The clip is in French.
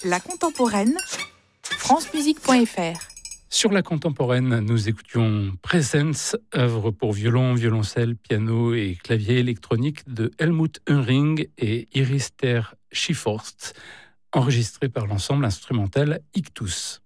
La contemporaine, francemusique.fr. Sur la contemporaine, nous écoutions Presence, œuvre pour violon, violoncelle, piano et clavier électronique de Helmut Henring et Iris Ter Schieforst, enregistrée par l'ensemble instrumental Ictus.